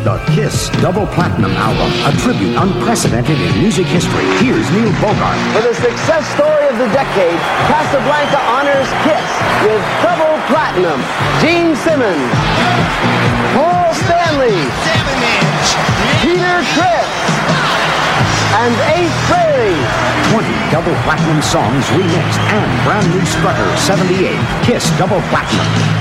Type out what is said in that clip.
The Kiss Double Platinum album, a tribute unprecedented in music history. Here's Neil Bogart. For the success story of the decade, Casablanca honors Kiss with Double Platinum. Gene Simmons, Paul Stanley, Peter Criss, and Ace Frehley. 20 Double Platinum songs remixed and brand new Strutter 78. Kiss Double Platinum.